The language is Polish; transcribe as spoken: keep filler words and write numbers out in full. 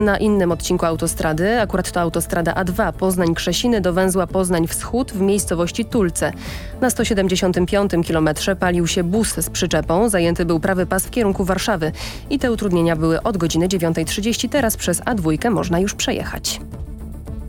Na innym odcinku autostrady, akurat to autostrada A dwa Poznań-Krzesiny do węzła Poznań Wschód w miejscowości Tulce. Na sto siedemdziesiątym piątym kilometrze palił się bus z przyczepą, zajęty był prawy pas w kierunku Warszawy i te utrudnienia były od godziny dziewiątej trzydzieści. Teraz przez A dwa można już przejechać.